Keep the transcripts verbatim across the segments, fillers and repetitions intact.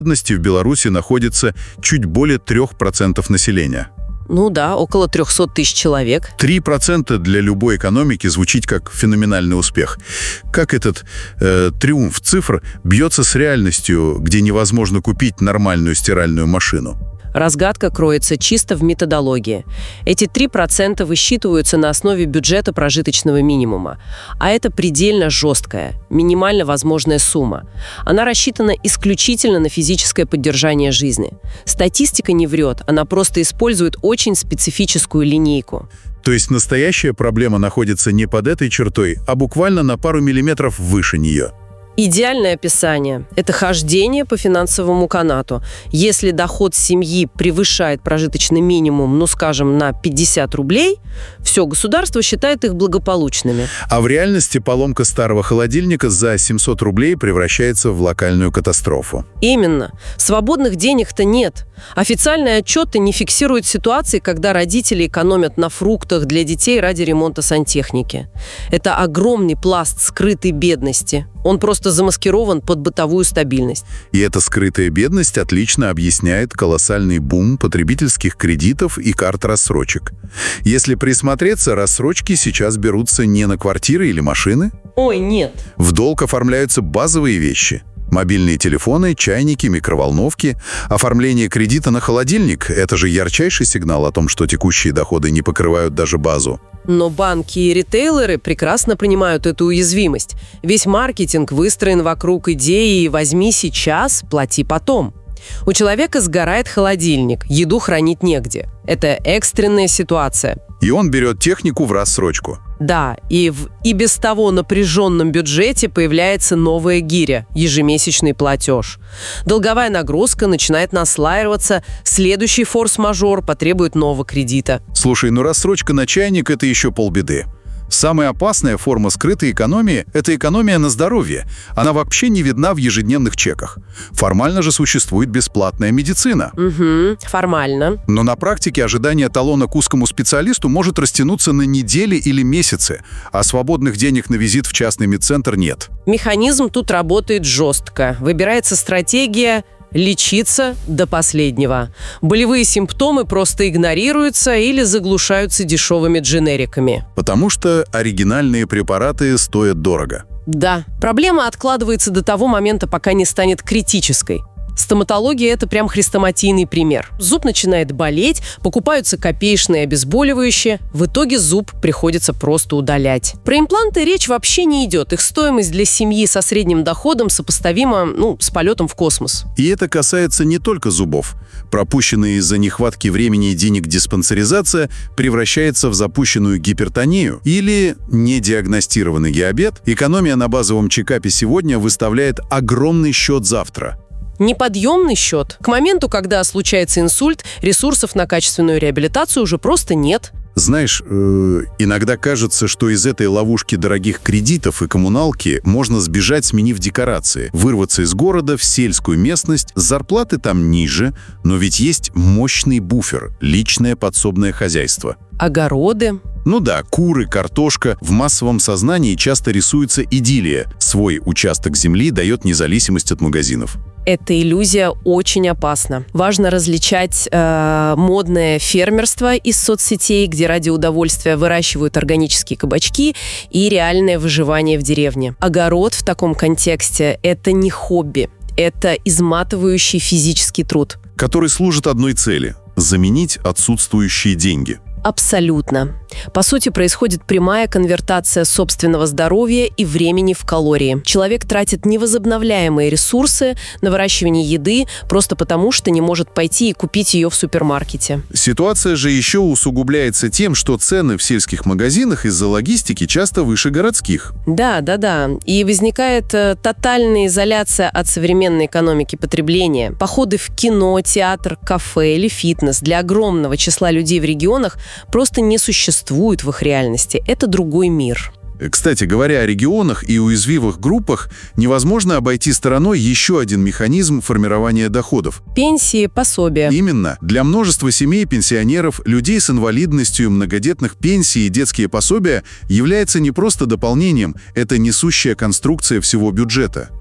бедности в Беларуси находится чуть более трех процентов населения. Ну да, около трехсот тысяч человек. три процента для любой экономики звучит как феноменальный успех. Как этот э, триумф цифр бьется с реальностью, где невозможно купить нормальную стиральную машину? Разгадка кроется чисто в методологии. Эти три процента высчитываются на основе бюджета прожиточного минимума. А это предельно жесткая, минимально возможная сумма. Она рассчитана исключительно на физическое поддержание жизни. Статистика не врет, она просто использует очень специфическую линейку. То есть настоящая проблема находится не под этой чертой, а буквально на пару миллиметров выше нее. Идеальное описание – это хождение по финансовому канату. Если доход семьи превышает прожиточный минимум, ну, скажем, на пятьдесят рублей, все, государство считает их благополучными. А в реальности поломка старого холодильника за семьсот рублей превращается в локальную катастрофу. Именно. Свободных денег-то нет. Официальные отчеты не фиксируют ситуации, когда родители экономят на фруктах для детей ради ремонта сантехники. Это огромный пласт скрытой бедности. Он просто замаскирован под бытовую стабильность. И эта скрытая бедность отлично объясняет колоссальный бум потребительских кредитов и карт рассрочек. Если присмотреться, рассрочки сейчас берутся не на квартиры или машины. Ой, нет. В долг оформляются базовые вещи. Мобильные телефоны, чайники, микроволновки. Оформление кредита на холодильник – это же ярчайший сигнал о том, что текущие доходы не покрывают даже базу. Но банки и ритейлеры прекрасно понимают эту уязвимость. Весь маркетинг выстроен вокруг идеи «возьми сейчас, плати потом». У человека сгорает холодильник, еду хранить негде. Это экстренная ситуация. И он берет технику в рассрочку. Да, и в и без того напряженном бюджете появляется новая гиря – ежемесячный платеж. Долговая нагрузка начинает наслаиваться, следующий форс-мажор потребует нового кредита. Слушай, ну рассрочка на чайник – это еще полбеды. Самая опасная форма скрытой экономии – это экономия на здоровье. Она вообще не видна в ежедневных чеках. Формально же существует бесплатная медицина. Угу, формально. Но на практике ожидание талона к узкому специалисту может растянуться на недели или месяцы, а свободных денег на визит в частный медцентр нет. Механизм тут работает жестко. Выбирается стратегия лечиться до последнего. Болевые симптомы просто игнорируются или заглушаются дешевыми дженериками. Потому что оригинальные препараты стоят дорого. Да, проблема откладывается до того момента, пока не станет критической. Стоматология – это прям хрестоматийный пример. Зуб начинает болеть, покупаются копеечные обезболивающие, в итоге зуб приходится просто удалять. Про импланты речь вообще не идет, их стоимость для семьи со средним доходом сопоставима, ну, с полетом в космос. И это касается не только зубов. Пропущенная из-за нехватки времени и денег диспансеризация превращается в запущенную гипертонию или недиагностированный диабет. Экономия на базовом чекапе сегодня выставляет огромный счет завтра. Неподъемный счет. К моменту, когда случается инсульт, ресурсов на качественную реабилитацию уже просто нет. Знаешь, э, иногда кажется, что из этой ловушки дорогих кредитов и коммуналки можно сбежать, сменив декорации, вырваться из города в сельскую местность, зарплаты там ниже, но ведь есть мощный буфер, личное подсобное хозяйство. Огороды. Ну да, куры, картошка. В массовом сознании часто рисуется идиллия. Свой участок земли дает независимость от магазинов. Эта иллюзия очень опасна. Важно различать э, модное фермерство из соцсетей, где ради удовольствия выращивают органические кабачки, и реальное выживание в деревне. Огород в таком контексте – это не хобби, это изматывающий физический труд. Который служит одной цели – заменить отсутствующие деньги. Абсолютно. По сути, происходит прямая конвертация собственного здоровья и времени в калории. Человек тратит невозобновляемые ресурсы на выращивание еды просто потому, что не может пойти и купить ее в супермаркете. Ситуация же еще усугубляется тем, что цены в сельских магазинах из-за логистики часто выше городских. Да, да, да. И возникает э, тотальная изоляция от современной экономики потребления. Походы в кино, театр, кафе или фитнес для огромного числа людей в регионах просто не существует в их реальности. Это другой мир. Кстати, говоря о регионах и уязвимых группах, невозможно обойти стороной еще один механизм формирования доходов. Пенсии, пособия. Именно. Для множества семей, пенсионеров, людей с инвалидностью, многодетных пенсий и детские пособия является не просто дополнением, это несущая конструкция всего бюджета.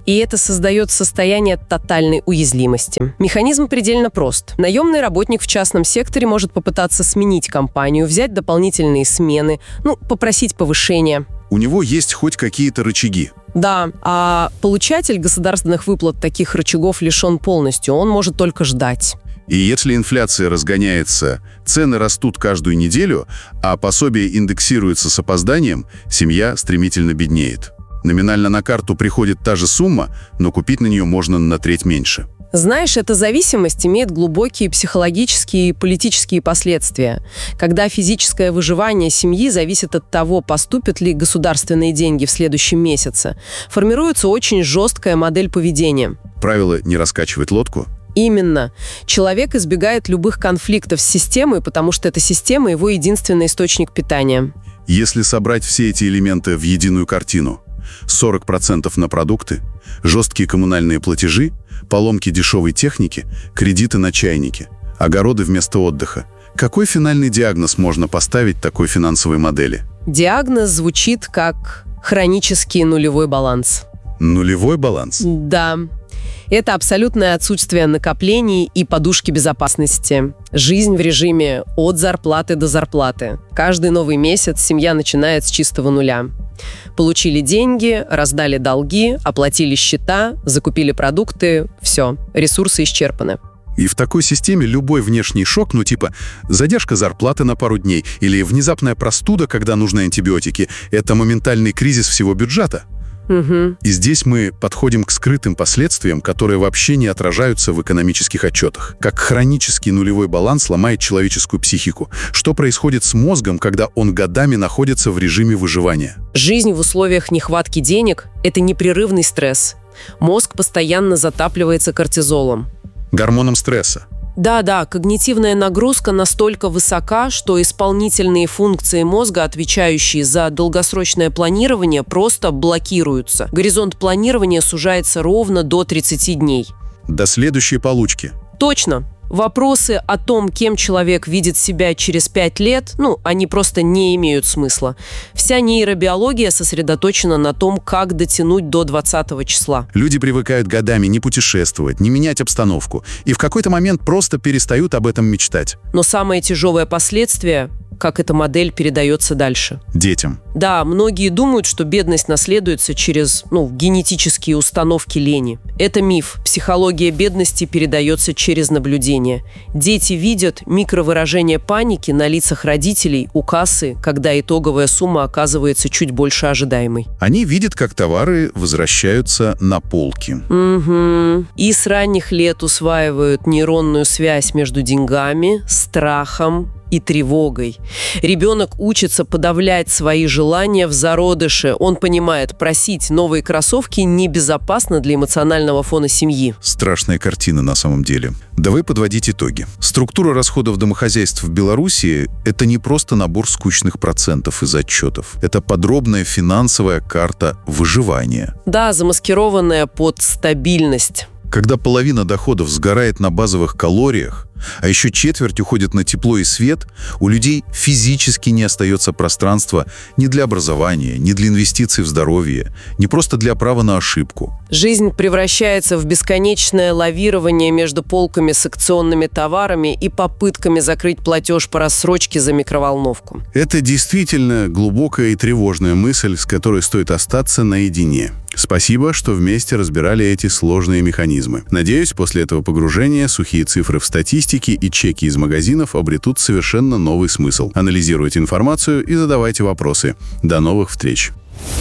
И это создает состояние тотальной уязвимости. Механизм предельно прост. Наемный работник в частном секторе может попытаться сменить компанию, взять дополнительные смены, ну, попросить повышения. У него есть хоть какие-то рычаги. Да, а получатель государственных выплат таких рычагов лишен полностью, он может только ждать. И если инфляция разгоняется, цены растут каждую неделю, а пособие индексируется с опозданием, семья стремительно беднеет. Номинально на карту приходит та же сумма, но купить на нее можно на треть меньше. Знаешь, эта зависимость имеет глубокие психологические и политические последствия. Когда физическое выживание семьи зависит от того, поступят ли государственные деньги в следующем месяце, формируется очень жесткая модель поведения. Правило «не раскачивать лодку». Именно. Человек избегает любых конфликтов с системой, потому что эта система – его единственный источник питания. Если собрать все эти элементы в единую картину, сорок процентов на продукты, жесткие коммунальные платежи, поломки дешевой техники, кредиты на чайники, огороды вместо отдыха. Какой финальный диагноз можно поставить такой финансовой модели? Диагноз звучит как хронический нулевой баланс. Нулевой баланс? Да. Это абсолютное отсутствие накоплений и подушки безопасности. Жизнь в режиме от зарплаты до зарплаты. Каждый новый месяц семья начинает с чистого нуля. Получили деньги, раздали долги, оплатили счета, закупили продукты. Все, ресурсы исчерпаны. И в такой системе любой внешний шок, ну типа задержка зарплаты на пару дней или внезапная простуда, когда нужны антибиотики, это моментальный кризис всего бюджета. Угу. И здесь мы подходим к скрытым последствиям, которые вообще не отражаются в экономических отчетах. Как хронический нулевой баланс ломает человеческую психику. Что происходит с мозгом, когда он годами находится в режиме выживания? Жизнь в условиях нехватки денег – это непрерывный стресс. Мозг постоянно затапливается кортизолом. Гормоном стресса. Да-да, когнитивная нагрузка настолько высока, что исполнительные функции мозга, отвечающие за долгосрочное планирование, просто блокируются. Горизонт планирования сужается ровно до тридцати дней. До следующей получки. Точно. Вопросы о том, кем человек видит себя через пять лет, ну, они просто не имеют смысла. Вся нейробиология сосредоточена на том, как дотянуть до двадцатого числа. Люди привыкают годами не путешествовать, не менять обстановку, и в какой-то момент просто перестают об этом мечтать. Но самое тяжелое последствие – как эта модель передается дальше. Детям. Да, многие думают, что бедность наследуется через, ну, генетические установки лени. Это миф. Психология бедности передается через наблюдение. Дети видят микровыражение паники на лицах родителей у кассы, когда итоговая сумма оказывается чуть больше ожидаемой. Они видят, как товары возвращаются на полки. Угу. И с ранних лет усваивают нейронную связь между деньгами, страхом и тревогой. Ребенок учится подавлять свои желания в зародыше. Он понимает, просить новые кроссовки небезопасно для эмоционального фона семьи. Страшная картина на самом деле. Давай подводить итоги. Структура расходов домохозяйств в Беларуси – это не просто набор скучных процентов из отчетов. Это подробная финансовая карта выживания. Да, замаскированная под стабильность. Когда половина доходов сгорает на базовых калориях, а еще четверть уходит на тепло и свет, у людей физически не остается пространства ни для образования, ни для инвестиций в здоровье, ни просто для права на ошибку. Жизнь превращается в бесконечное лавирование между полками с акционными товарами и попытками закрыть платеж по рассрочке за микроволновку. Это действительно глубокая и тревожная мысль, с которой стоит остаться наедине. Спасибо, что вместе разбирали эти сложные механизмы. Надеюсь, после этого погружения сухие цифры в статистике и чеки из магазинов обретут совершенно новый смысл. Анализируйте информацию и задавайте вопросы. До новых встреч.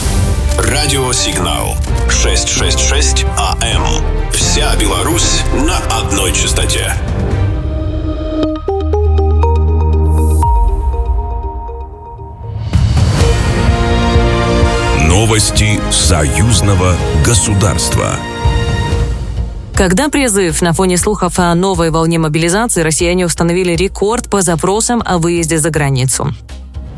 Радиосигнал шестьсот шестьдесят шесть АМ. Вся Беларусь на одной частоте. Новости союзного государства. Когда призыв на фоне слухов о новой волне мобилизации, россияне установили рекорд по запросам о выезде за границу.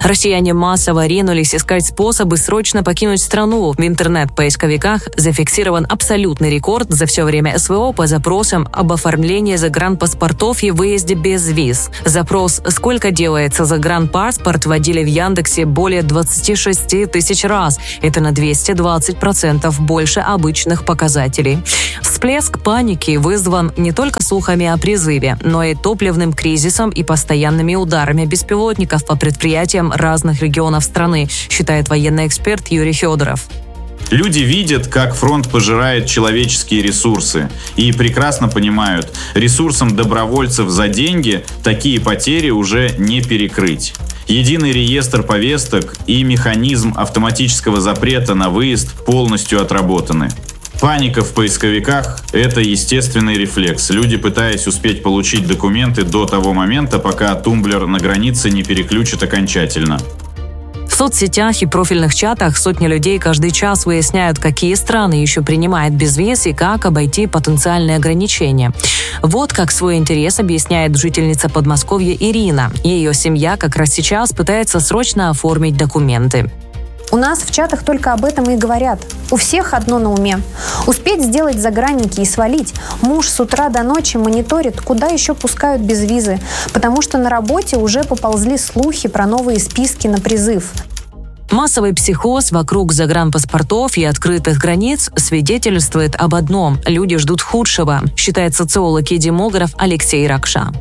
Россияне массово ринулись искать способы срочно покинуть страну. В интернет-поисковиках зафиксирован абсолютный рекорд за все время СВО по запросам об оформлении загранпаспортов и выезде без виз. Запрос «Сколько делается загранпаспорт» вводили в Яндексе более двадцать шесть тысяч раз. Это на двести двадцать процентов больше обычных показателей. Всплеск паники вызван не только слухами о призыве, но и топливным кризисом и постоянными ударами беспилотников по предприятиям разных регионов страны, считает военный эксперт Юрий Федоров. Люди видят, как фронт пожирает человеческие ресурсы и прекрасно понимают, ресурсам добровольцев за деньги такие потери уже не перекрыть. Единый реестр повесток и механизм автоматического запрета на выезд полностью отработаны. Паника в поисковиках – это естественный рефлекс. Люди, пытаясь успеть получить документы до того момента, пока тумблер на границе не переключит окончательно. В соцсетях и профильных чатах сотни людей каждый час выясняют, какие страны еще принимают безвиз и как обойти потенциальные ограничения. Вот как свой интерес объясняет жительница Подмосковья Ирина. Ее семья как раз сейчас пытается срочно оформить документы. У нас в чатах только об этом и говорят. У всех одно на уме. Успеть сделать загранники и свалить. Муж с утра до ночи мониторит, куда еще пускают без визы, потому что на работе уже поползли слухи про новые списки на призыв. Массовый психоз вокруг загранпаспортов и открытых границ свидетельствует об одном – люди ждут худшего, считает социолог и демограф Алексей Ракша.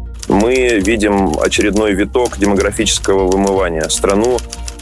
Мы видим очередной виток демографического вымывания. Страну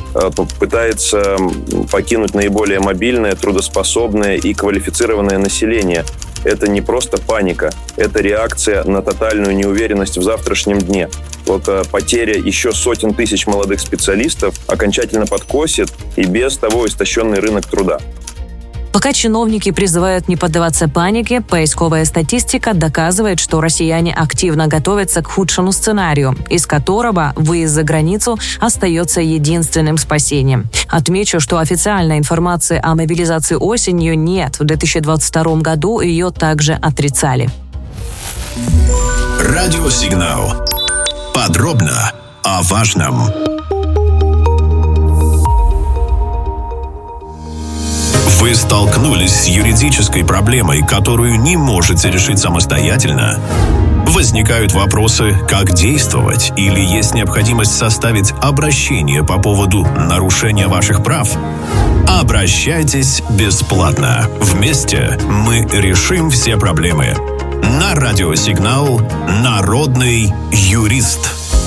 пытается покинуть наиболее мобильное, трудоспособное и квалифицированное население. Это не просто паника, это реакция на тотальную неуверенность в завтрашнем дне. Вот потеря еще сотен тысяч молодых специалистов окончательно подкосит и без того истощенный рынок труда. Пока чиновники призывают не поддаваться панике, поисковая статистика доказывает, что россияне активно готовятся к худшему сценарию, из которого выезд за границу остается единственным спасением. Отмечу, что официальной информации о мобилизации осенью нет. В две тысячи двадцать втором году ее также отрицали. Радиосигнал. Подробно о важном. Вы столкнулись с юридической проблемой, которую не можете решить самостоятельно? Возникают вопросы, как действовать, или есть необходимость составить обращение по поводу нарушения ваших прав? Обращайтесь бесплатно. Вместе мы решим все проблемы. На радиосигнал «Народный юрист».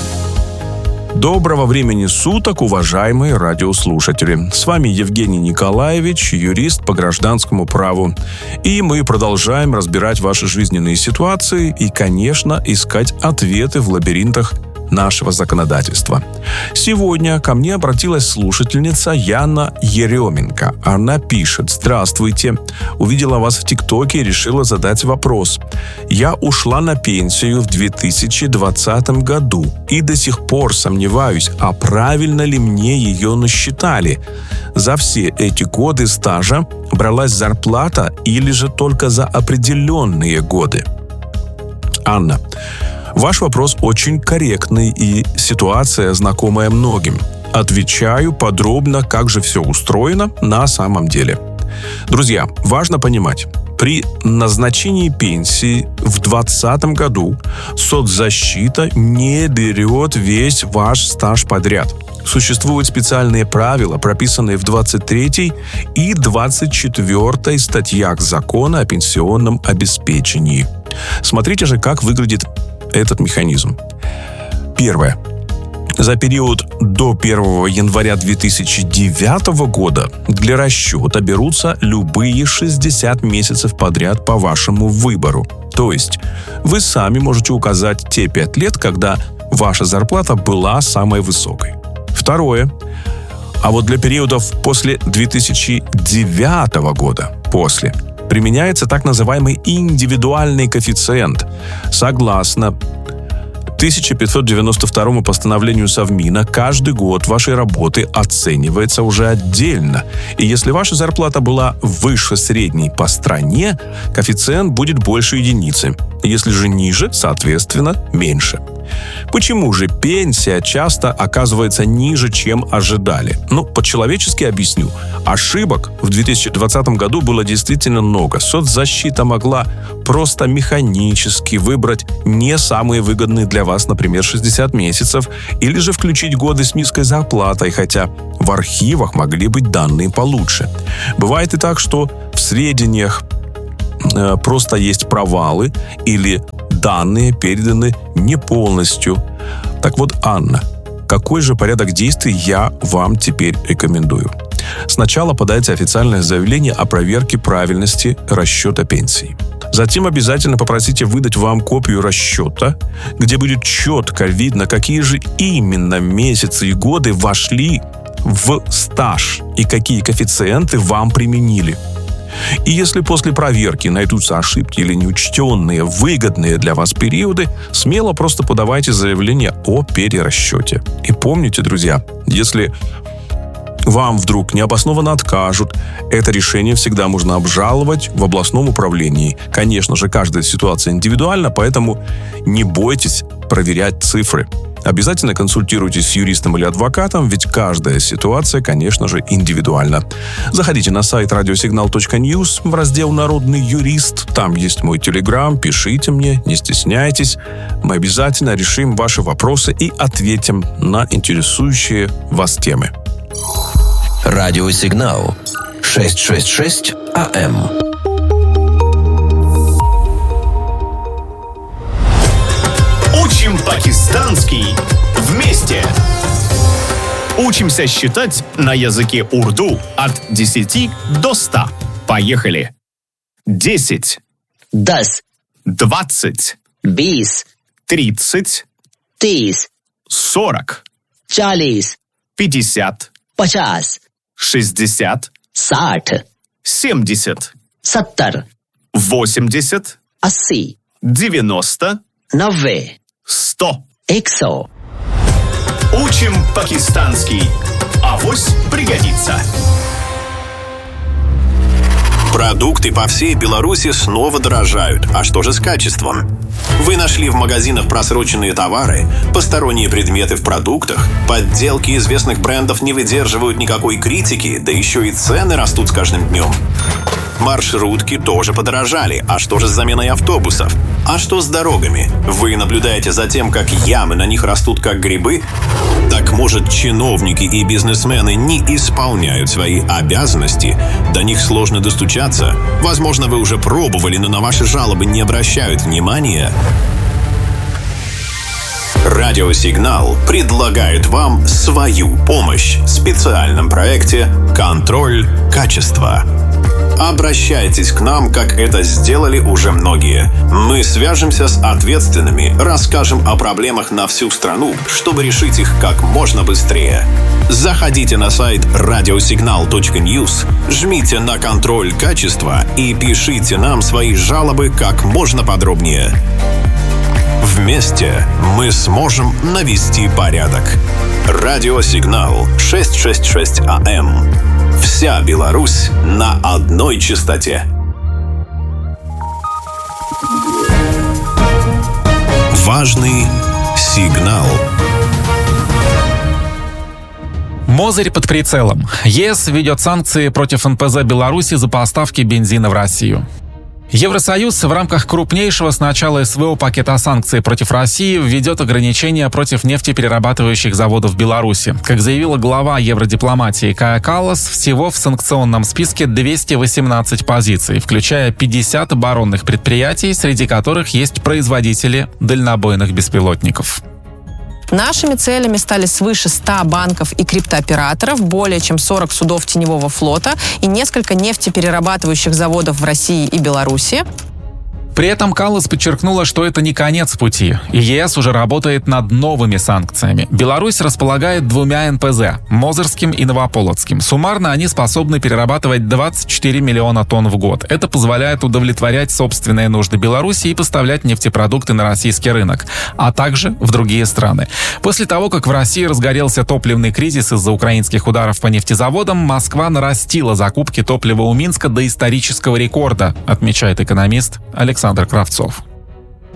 Доброго времени суток, уважаемые радиослушатели. С вами Евгений Николаевич, юрист по гражданскому праву. И мы продолжаем разбирать ваши жизненные ситуации и, конечно, искать ответы в лабиринтах нашего законодательства. Сегодня ко мне обратилась слушательница Яна Еременко. Она пишет: «Здравствуйте. Увидела вас в ТикТоке и решила задать вопрос. Я ушла на пенсию в две тысячи двадцатом году и до сих пор сомневаюсь, а правильно ли мне ее насчитали. За все эти годы стажа бралась зарплата или же только за определенные годы?» Анна, ваш вопрос очень корректный и ситуация знакомая многим. Отвечаю подробно, как же все устроено на самом деле. Друзья, важно понимать, при назначении пенсии в двадцатом году соцзащита не берет весь ваш стаж подряд. Существуют специальные правила, прописанные в двадцать третьей и двадцать четвёртой статьях Закона о пенсионном обеспечении. Смотрите же, как выглядит этот механизм. Первое. За период до первого января две тысячи девятого года для расчета берутся любые шестьдесят месяцев подряд по вашему выбору. То есть вы сами можете указать те пять лет, когда ваша зарплата была самой высокой. Второе. А вот для периодов после две тысячи девятого года, после, применяется так называемый индивидуальный коэффициент. Согласно тысяча пятьсот девяносто второму постановлению Совмина, каждый год вашей работы оценивается уже отдельно. И если ваша зарплата была выше средней по стране, коэффициент будет больше единицы. Если же ниже, соответственно, меньше. Почему же пенсия часто оказывается ниже, чем ожидали? Ну, по-человечески объясню. Ошибок в две тысячи двадцатом году было действительно много. Соцзащита могла просто механически выбрать не самые выгодные для вас, например, шестьдесят месяцев, или же включить годы с низкой зарплатой, хотя в архивах могли быть данные получше. Бывает и так, что в сведениях э, просто есть провалы или данные переданы не полностью. Так вот, Анна, какой же порядок действий я вам теперь рекомендую? Сначала подайте официальное заявление о проверке правильности расчета пенсии. Затем обязательно попросите выдать вам копию расчета, где будет четко видно, какие же именно месяцы и годы вошли в стаж и какие коэффициенты вам применили. И если после проверки найдутся ошибки или неучтенные, выгодные для вас периоды, смело просто подавайте заявление о перерасчете. И помните, друзья, если вам вдруг необоснованно откажут, это решение всегда можно обжаловать в областном управлении. Конечно же, каждая ситуация индивидуальна, поэтому не бойтесь проверять цифры. Обязательно консультируйтесь с юристом или адвокатом, ведь каждая ситуация, конечно же, индивидуальна. Заходите на сайт радиосигнал точка ньюс в раздел «Народный юрист». Там есть мой телеграм, пишите мне, не стесняйтесь. Мы обязательно решим ваши вопросы и ответим на интересующие вас темы. Радиосигнал шестьсот шестьдесят шесть АМ. Учим пакистанский вместе. Учимся считать на языке урду от десяти до ста. Поехали. Десять. Дас. Двадцать. Бис. Тридцать. Тис. Сорок. Чалис. Пятьдесят. Пачас. Шестьдесят. Саठ. Семьдесят. Саттар. Восемьдесят. Асси. Девяносто. Навве. Сто. Эксо. Учим пакистанский. Авось пригодится. Продукты по всей Беларуси снова дорожают. А что же с качеством? Вы нашли в магазинах просроченные товары, посторонние предметы в продуктах, подделки известных брендов не выдерживают никакой критики, да еще и цены растут с каждым днем. Маршрутки тоже подорожали. А что же с заменой автобусов? А что с дорогами? Вы наблюдаете за тем, как ямы на них растут как грибы? Так может, чиновники и бизнесмены не исполняют свои обязанности? До них сложно достучаться? Возможно, вы уже пробовали, но на ваши жалобы не обращают внимания? Радиосигнал предлагает вам свою помощь в специальном проекте «Контроль качества». Обращайтесь к нам, как это сделали уже многие. Мы свяжемся с ответственными, расскажем о проблемах на всю страну, чтобы решить их как можно быстрее. Заходите на сайт радиосигнал точка ньюс, жмите на «Контроль качества» и пишите нам свои жалобы как можно подробнее. Вместе мы сможем навести порядок. Радиосигнал шестьсот шестьдесят шесть АМ. Вся Беларусь на одной частоте. Важный сигнал. Мозырь под прицелом. ЕС введет санкции против эн пэ зэ Беларуси за поставки бензина в Россию. Евросоюз в рамках крупнейшего с начала эс вэ о пакета санкций против России введет ограничения против нефтеперерабатывающих заводов в Беларуси. Как заявила глава евродипломатии Кая Каллас, всего в санкционном списке двести восемнадцать позиций, включая пятьдесят оборонных предприятий, среди которых есть производители дальнобойных беспилотников. Нашими целями стали свыше ста банков и криптооператоров, более чем сорок судов теневого флота и несколько нефтеперерабатывающих заводов в России и Беларуси. При этом Каллас подчеркнула, что это не конец пути, и ЕС уже работает над новыми санкциями. Беларусь располагает двумя эн пэ зэ – Мозырским и Новополоцким. Суммарно они способны перерабатывать двадцать четыре миллиона тонн в год. Это позволяет удовлетворять собственные нужды Беларуси и поставлять нефтепродукты на российский рынок, а также в другие страны. После того, как в России разгорелся топливный кризис из-за украинских ударов по нефтезаводам, Москва нарастила закупки топлива у Минска до исторического рекорда, отмечает экономист Александр Кравцов.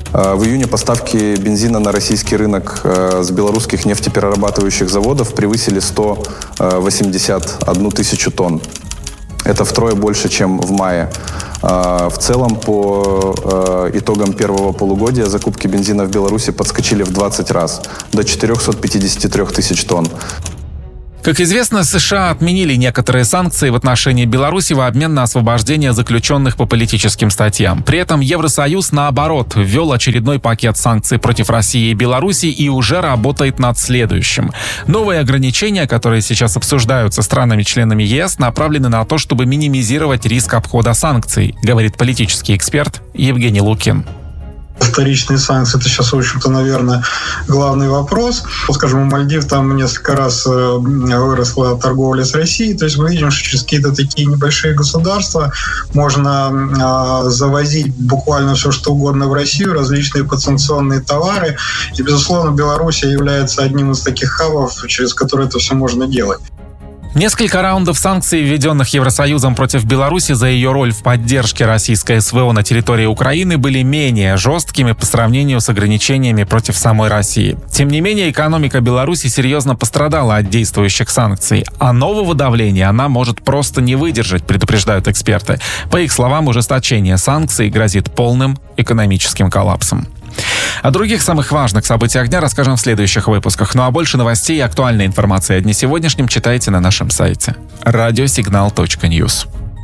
В июне поставки бензина на российский рынок с белорусских нефтеперерабатывающих заводов превысили сто восемьдесят одну тысячу тонн. Это втрое больше, чем в мае. В целом, по итогам первого полугодия закупки бензина в Беларуси подскочили в двадцать раз, до четырехсот пятидесяти трёх тысяч тонн. Как известно, США отменили некоторые санкции в отношении Беларуси в обмен на освобождение заключенных по политическим статьям. При этом Евросоюз, наоборот, ввел очередной пакет санкций против России и Беларуси и уже работает над следующим. Новые ограничения, которые сейчас обсуждаются странами-членами ЕС, направлены на то, чтобы минимизировать риск обхода санкций, говорит политический эксперт Евгений Лукин. Вторичные санкции – это сейчас, в общем-то, наверное, главный вопрос. Вот, скажем, у Мальдив там несколько раз выросла торговля с Россией. То есть мы видим, что через какие-то такие небольшие государства можно завозить буквально все, что угодно в Россию, различные подсанкционные товары. И, безусловно, Беларусь является одним из таких хабов, через которые это все можно делать. Несколько раундов санкций, введенных Евросоюзом против Беларуси за ее роль в поддержке российской СВО на территории Украины, были менее жесткими по сравнению с ограничениями против самой России. Тем не менее, экономика Беларуси серьезно пострадала от действующих санкций, а нового давления она может просто не выдержать, предупреждают эксперты. По их словам, ужесточение санкций грозит полным экономическим коллапсом. О других самых важных событиях дня расскажем в следующих выпусках. Ну а больше новостей и актуальной информации о дне сегодняшнем читайте на нашем сайте радиосигнал точка ньюс.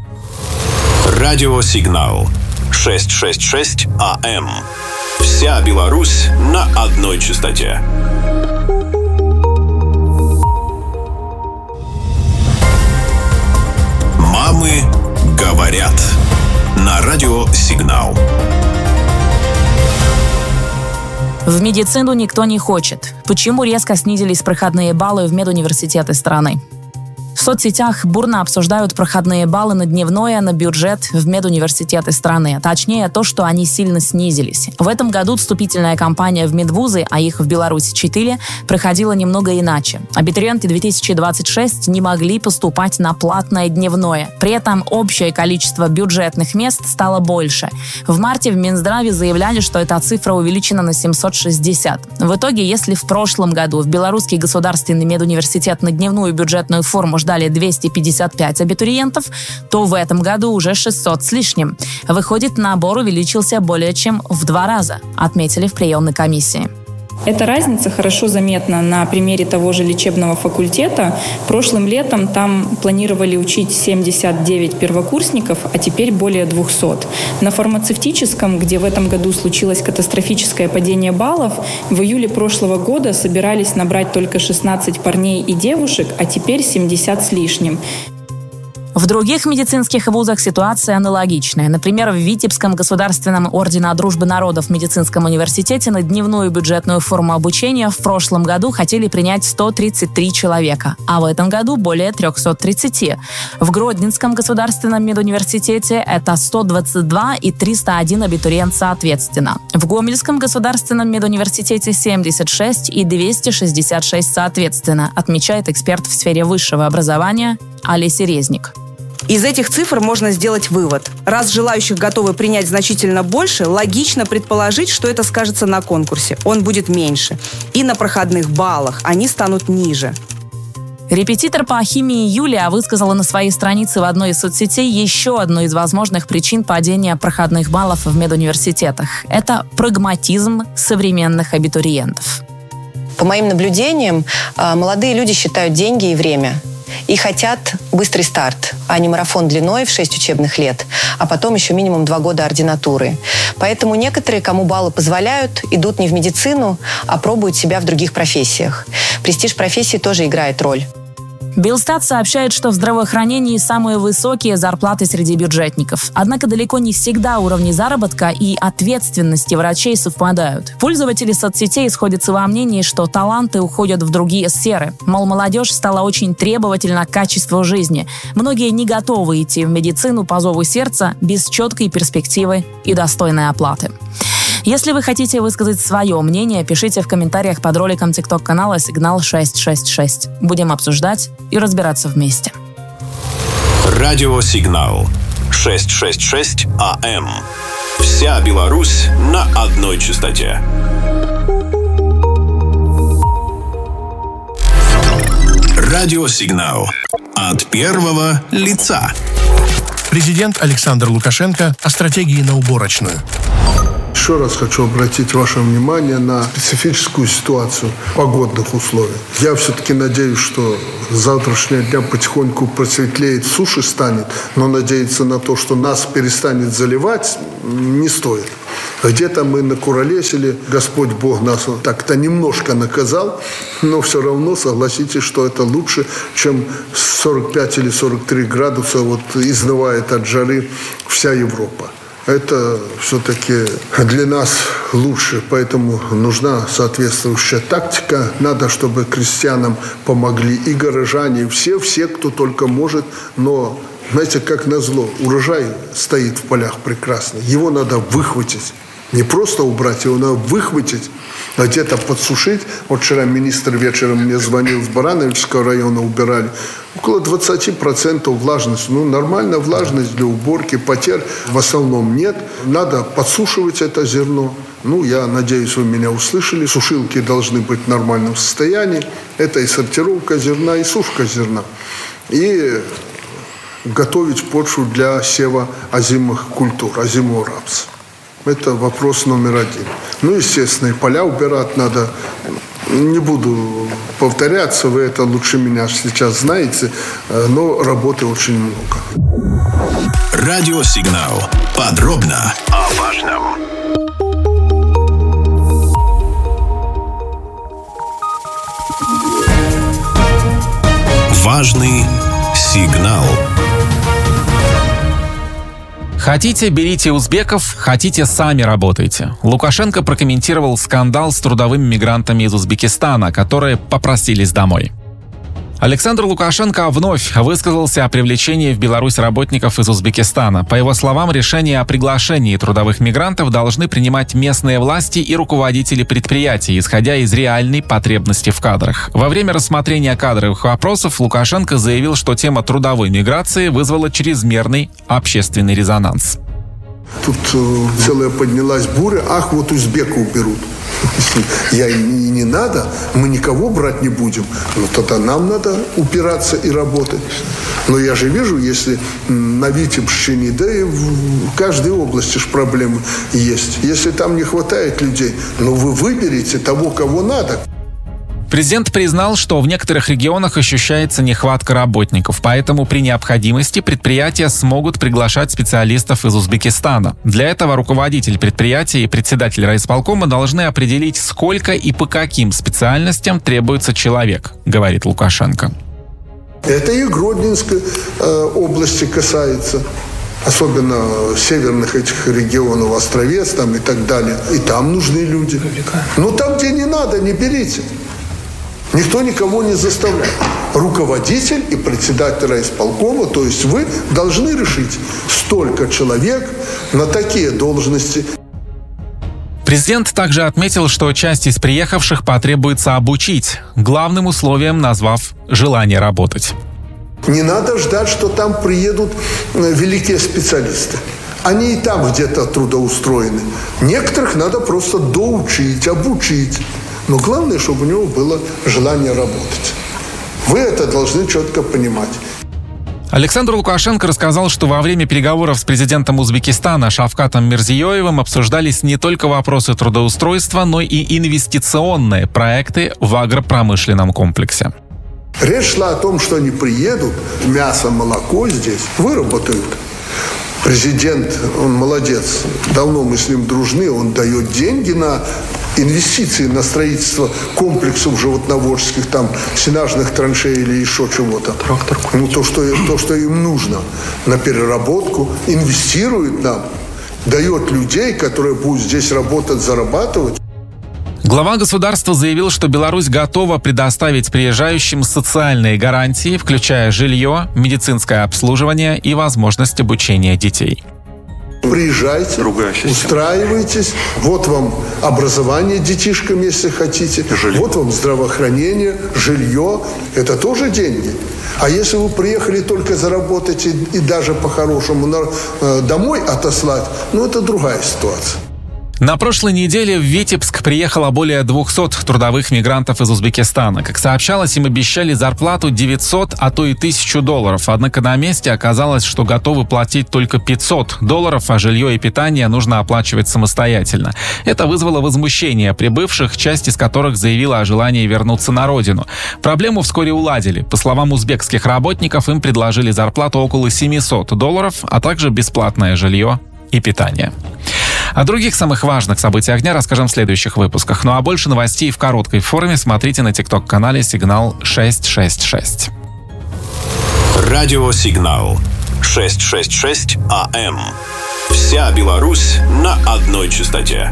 Радиосигнал шестьсот шестьдесят шесть АМ. Вся Беларусь на одной частоте. Мамы говорят на радиосигнал. В медицину никто не хочет. Почему резко снизились проходные баллы в медуниверситеты страны? В соцсетях бурно обсуждают проходные баллы на дневное, на бюджет в медуниверситеты страны. Точнее, то, что они сильно снизились. В этом году вступительная кампания в медвузы, а их в Беларуси четыре, проходила немного иначе. Абитуриенты две тысячи двадцать шесть не могли поступать на платное дневное. При этом общее количество бюджетных мест стало больше. В марте в Минздраве заявляли, что эта цифра увеличена на семьсот шестьдесят. В итоге, если в прошлом году в Белорусский государственный медуниверситет на дневную бюджетную форму ждали двести пятьдесят пять абитуриентов, то в этом году уже шестьсот с лишним. Выходит, набор увеличился более чем в два раза, отметили в приемной комиссии. Эта разница хорошо заметна на примере того же лечебного факультета. Прошлым летом там планировали учить семьдесят девять первокурсников, а теперь более двухсот. На фармацевтическом, где в этом году случилось катастрофическое падение баллов, в июле прошлого года собирались набрать только шестнадцать парней и девушек, а теперь семьдесят с лишним. В других медицинских вузах ситуация аналогичная. Например, в Витебском государственном ордена Дружбы народов медицинском университете на дневную бюджетную форму обучения в прошлом году хотели принять сто тридцать три человека, а в этом году более триста тридцать. В Гродненском государственном медуниверситете это сто двадцать два и триста один абитуриент соответственно. В Гомельском государственном медуниверситете семьдесят шесть и двести шестьдесят шесть соответственно, отмечает эксперт в сфере высшего образования Олеся Резник. Из этих цифр можно сделать вывод. Раз желающих готовы принять значительно больше, логично предположить, что это скажется на конкурсе. Он будет меньше. И на проходных баллах они станут ниже. Репетитор по химии Юлия высказала на своей странице в одной из соцсетей еще одну из возможных причин падения проходных баллов в медуниверситетах. Это прагматизм современных абитуриентов. По моим наблюдениям, молодые люди считают деньги и время. И хотят быстрый старт, а не марафон длиной в шесть учебных лет, а потом еще минимум два года ординатуры. Поэтому некоторые, кому баллы позволяют, идут не в медицину, а пробуют себя в других профессиях. Престиж профессии тоже играет роль. Белстат сообщает, что в здравоохранении самые высокие зарплаты среди бюджетников. Однако далеко не всегда уровни заработка и ответственности врачей совпадают. Пользователи соцсетей сходятся во мнении, что таланты уходят в другие сферы. Мол, молодежь стала очень требовательна к качеству жизни. Многие не готовы идти в медицину по зову сердца без четкой перспективы и достойной оплаты. Если вы хотите высказать свое мнение, пишите в комментариях под роликом тикток-канала «Сигнал шестьсот шестьдесят шесть». Будем обсуждать и разбираться вместе. Радиосигнал шестьсот шестьдесят шесть АМ. Вся Беларусь на одной частоте. Радиосигнал от первого лица. Президент Александр Лукашенко о стратегии на уборочную. Еще раз хочу обратить ваше внимание на специфическую ситуацию погодных условий. Я все-таки надеюсь, что с завтрашнего дня потихоньку просветлеет, суше станет, но надеяться на то, что нас перестанет заливать, не стоит. Где-то мы накуролесили, Господь Бог нас так-то немножко наказал, но все равно согласитесь, что это лучше, чем сорок пять или сорок три градуса вот изнывает от жары вся Европа. Это все-таки для нас лучше, поэтому нужна соответствующая тактика. Надо, чтобы крестьянам помогли и горожане, и все, все, кто только может. Но, знаете, как назло, урожай стоит в полях прекрасный. Его надо выхватить. Не просто убрать, его надо выхватить, где-то подсушить. Вот вчера министр вечером мне звонил с Барановичского района, убирали. Около двадцать процентов влажность. Ну, нормальная влажность для уборки, потерь в основном нет. Надо подсушивать это зерно. Ну, я надеюсь, вы меня услышали. Сушилки должны быть в нормальном состоянии. Это и сортировка зерна, и сушка зерна. И готовить почву для сева озимых культур, озимого рапса. Это вопрос номер один. Ну, естественно, и поля убирать надо. Не буду повторяться, вы это лучше меня сейчас знаете, но работы очень много. Радиосигнал. Подробно о важном. Важный сигнал. Хотите, берите узбеков, хотите, сами работайте. Лукашенко прокомментировал скандал с трудовыми мигрантами из Узбекистана, которые попросились домой. Александр Лукашенко вновь высказался о привлечении в Беларусь работников из Узбекистана. По его словам, решение о приглашении трудовых мигрантов должны принимать местные власти и руководители предприятий, исходя из реальной потребности в кадрах. Во время рассмотрения кадровых вопросов Лукашенко заявил, что тема трудовой миграции вызвала чрезмерный общественный резонанс. Тут э, целая поднялась буря. Ах, вот узбеков берут. Я и не надо, мы никого брать не будем. Но тогда нам надо упираться и работать. Но я же вижу, если на Витебщине, да и в каждой области ж проблемы есть. Если там не хватает людей, ну вы выберете того, кого надо. Президент признал, что в некоторых регионах ощущается нехватка работников, поэтому при необходимости предприятия смогут приглашать специалистов из Узбекистана. Для этого руководитель предприятия и председатель райисполкома должны определить, сколько и по каким специальностям требуется человек, говорит Лукашенко. Это и Гродненской э, области касается. Особенно северных этих регионов, Островец там и так далее. И там нужны люди. Но там, где не надо, не берите. Никто никого не заставляет. Руководитель и председатель райисполкома, то есть вы, должны решить столько человек на такие должности. Президент также отметил, что часть из приехавших потребуется обучить, главным условием назвав желание работать. Не надо ждать, что там приедут великие специалисты. Они и там где-то трудоустроены. Некоторых надо просто доучить, обучить. Но главное, чтобы у него было желание работать. Вы это должны четко понимать. Александр Лукашенко рассказал, что во время переговоров с президентом Узбекистана Шавкатом Мирзиёевым обсуждались не только вопросы трудоустройства, но и инвестиционные проекты в агропромышленном комплексе. Речь шла о том, что они приедут, мясо, молоко здесь выработают. Президент, он молодец, давно мы с ним дружны, он дает деньги на инвестиции, на строительство комплексов животноводческих, там, сенажных траншей или еще чего-то. Трактор. Ну, то что, то, что им нужно, на переработку, инвестирует нам, дает людей, которые будут здесь работать, зарабатывать. Глава государства заявил, что Беларусь готова предоставить приезжающим социальные гарантии, включая жилье, медицинское обслуживание и возможность обучения детей. Приезжайте, устраивайтесь. Вот вам образование детишкам, если хотите. Жилье. Вот вам здравоохранение, жилье. Это тоже деньги. А если вы приехали только заработать и, и даже по-хорошему на, э, домой отослать, ну, это другая ситуация. На прошлой неделе в Витебск приехало более двухсот трудовых мигрантов из Узбекистана. Как сообщалось, им обещали зарплату девятьсот, а то и тысячу долларов. Однако на месте оказалось, что готовы платить только пятьсот долларов, а жилье и питание нужно оплачивать самостоятельно. Это вызвало возмущение прибывших, часть из которых заявила о желании вернуться на родину. Проблему вскоре уладили. По словам узбекских работников, им предложили зарплату около семисот долларов, а также бесплатное жилье и питание. О других самых важных событиях дня расскажем в следующих выпусках. Ну а больше новостей в короткой форме смотрите на тикток-канале «Сигнал шестьсот шестьдесят шесть». Радио «Сигнал» шестьсот шестьдесят шесть АМ. Вся Беларусь на одной частоте.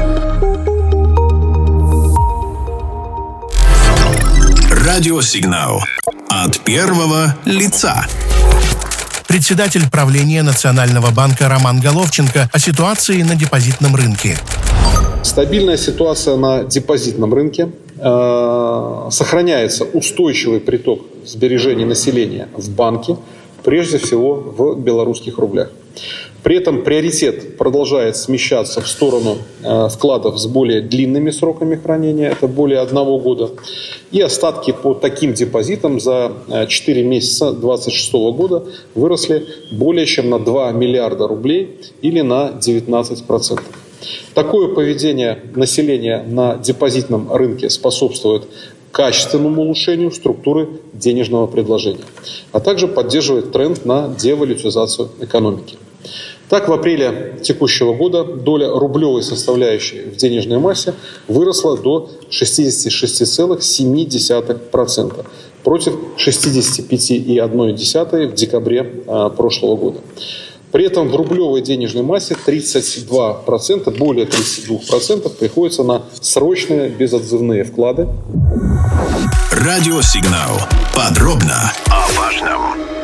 Радио «Сигнал» от первого лица. Председатель правления Национального банка Роман Головченко о ситуации на депозитном рынке. Стабильная ситуация на депозитном рынке. Э, сохраняется устойчивый приток сбережений населения в банки, прежде всего в белорусских рублях. При этом приоритет продолжает смещаться в сторону э, вкладов с более длинными сроками хранения, это более одного года. И остатки по таким депозитам за четыре месяца две тысячи двадцать шестого года выросли более чем на два миллиарда рублей или на девятнадцать процентов. Такое поведение населения на депозитном рынке способствует качественному улучшению структуры денежного предложения, а также поддерживает тренд на девалютизацию экономики. Так, в апреле текущего года доля рублевой составляющей в денежной массе выросла до шестьдесят шесть целых семь десятых процента против шестьдесят пять целых одна десятая процента в декабре а, прошлого года. При этом в рублевой денежной массе тридцать два процента, более тридцати двух процентов приходится на срочные безотзывные вклады. Радио «Сигнал». Подробно о важном.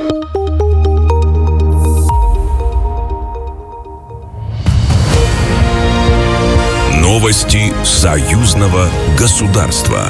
Новости союзного государства.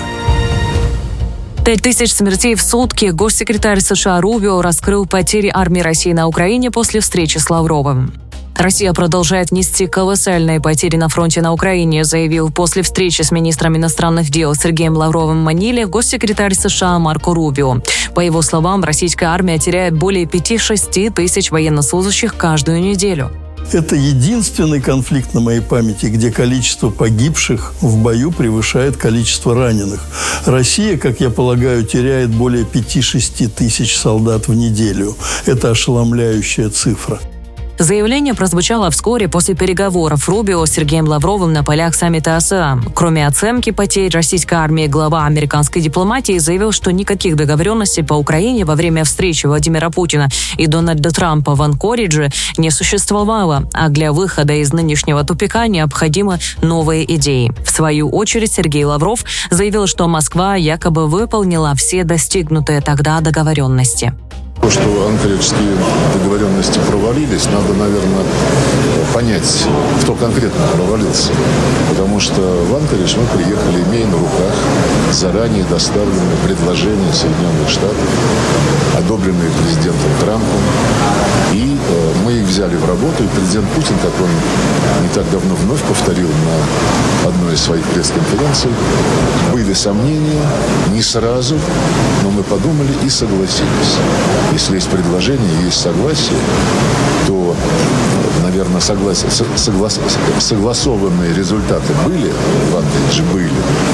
Пять тысяч смертей в сутки. Госсекретарь США Рубио раскрыл потери армии России на Украине после встречи с Лавровым. Россия продолжает нести колоссальные потери на фронте на Украине, заявил после встречи с министром иностранных дел Сергеем Лавровым в Маниле госсекретарь США Марко Рубио. По его словам, российская армия теряет более пяти-шести тысяч военнослужащих каждую неделю. Это единственный конфликт на моей памяти, где количество погибших в бою превышает количество раненых. Россия, как я полагаю, теряет более пяти-шести тысяч солдат в неделю. Это ошеломляющая цифра. Заявление прозвучало вскоре после переговоров Рубио с Сергеем Лавровым на полях саммита ОСА. Кроме оценки потерь российской армии, глава американской дипломатии заявил, что никаких договоренностей по Украине во время встречи Владимира Путина и Дональда Трампа в Анкоридже не существовало, а для выхода из нынешнего тупика необходимы новые идеи. В свою очередь Сергей Лавров заявил, что Москва якобы выполнила все достигнутые тогда договоренности. То, что анкориджские договоренности провалились, надо, наверное, понять, кто конкретно провалился. Потому что в Анкоридж мы приехали, имея на руках заранее доставленные предложения Соединенных Штатов, одобренные президентом Трампом. И э, мы их взяли в работу, и президент Путин, как он не так давно вновь повторил на одной из своих пресс-конференций, были сомнения, не сразу, но мы подумали и согласились. Если есть предложение, есть согласие, то, наверное, соглас... соглас... согласованные результаты были, в Анкоридже были.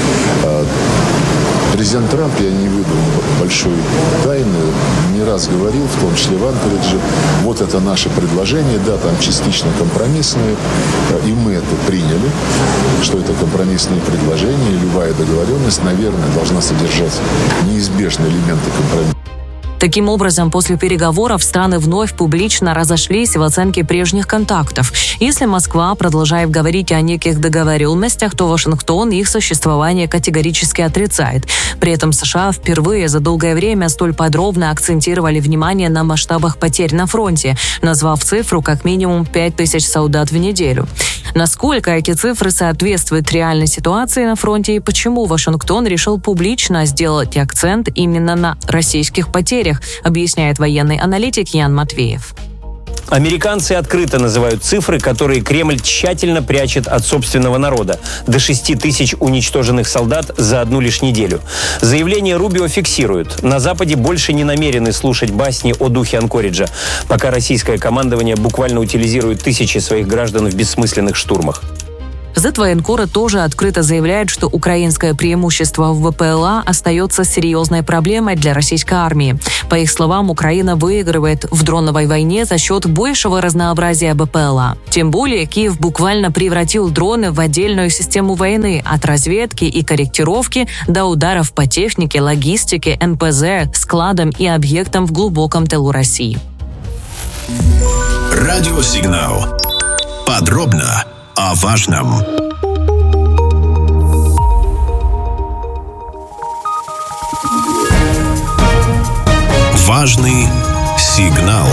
Президент Трамп, я не выйду большой тайны, не раз говорил, в том числе в Анкоридже, вот это наше предложение, да, там частично компромиссное, и мы это приняли, что это компромиссные предложения, и любая договоренность, наверное, должна содержать неизбежные элементы компромисса. Таким образом, после переговоров страны вновь публично разошлись в оценке прежних контактов. Если Москва продолжает говорить о неких договоренностях, то Вашингтон их существование категорически отрицает. При этом США впервые за долгое время столь подробно акцентировали внимание на масштабах потерь на фронте, назвав цифру как минимум пять тысяч солдат в неделю. Насколько эти цифры соответствуют реальной ситуации на фронте и почему Вашингтон решил публично сделать акцент именно на российских потерях, объясняет военный аналитик Ян Матвеев. Американцы открыто называют цифры, которые Кремль тщательно прячет от собственного народа. До шести тысяч уничтоженных солдат за одну лишь неделю. Заявление Рубио фиксирует. На Западе больше не намерены слушать басни о духе Анкориджа, пока российское командование буквально утилизирует тысячи своих граждан в бессмысленных штурмах. Зетвоенкора тоже открыто заявляет, что украинское преимущество в ВПЛА остается серьезной проблемой для российской армии. По их словам, Украина выигрывает в дроновой войне за счет большего разнообразия БПЛА. Тем более Киев буквально превратил дроны в отдельную систему войны от разведки и корректировки до ударов по технике, логистике, эн пэ зэ, складам и объектам в глубоком тылу России. Радиосигнал. Подробно о важном. Важный сигнал.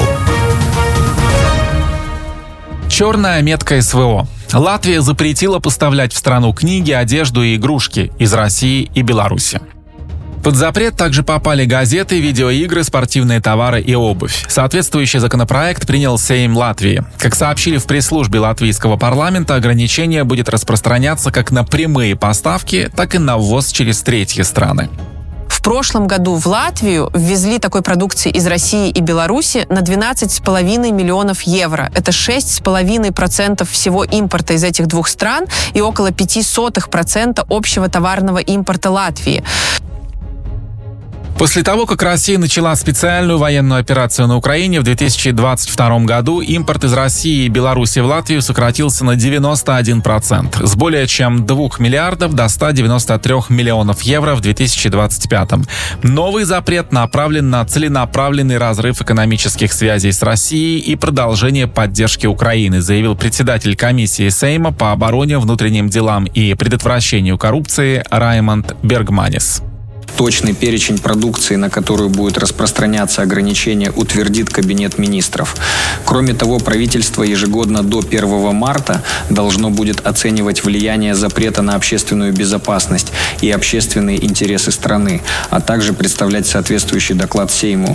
Черная метка эс вэ о. Латвия запретила поставлять в страну книги, одежду и игрушки из России и Беларуси. Под запрет также попали газеты, видеоигры, спортивные товары и обувь. Соответствующий законопроект принял Сейм Латвии. Как сообщили в пресс-службе латвийского парламента, ограничение будет распространяться как на прямые поставки, так и на ввоз через третьи страны. В прошлом году в Латвию ввезли такой продукции из России и Беларуси на двенадцать с половиной миллионов евро. Это шесть с половиной процентов всего импорта из этих двух стран и около пяти сотых процента общего товарного импорта Латвии. После того, как Россия начала специальную военную операцию на Украине в две тысячи двадцать втором году, импорт из России и Беларуси в Латвию сократился на девяносто один процент, с более чем двух миллиардов до ста девяноста трёх миллионов евро в две тысячи двадцать пятом. Новый запрет направлен на целенаправленный разрыв экономических связей с Россией и продолжение поддержки Украины, заявил председатель комиссии Сейма по обороне, внутренним делам и предотвращению коррупции Раймонд Бергманис. Точный перечень продукции, на которую будет распространяться ограничение, утвердит Кабинет министров. Кроме того, правительство ежегодно до первого марта должно будет оценивать влияние запрета на общественную безопасность и общественные интересы страны, а также представлять соответствующий доклад Сейму.